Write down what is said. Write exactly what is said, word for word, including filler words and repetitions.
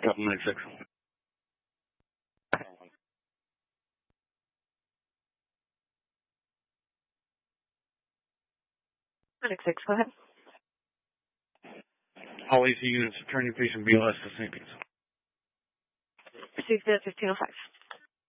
Captain ninety-six. ninety-six, go ahead. All A C units returning patient B L S to Saint Pete's. Received at fifteen oh five.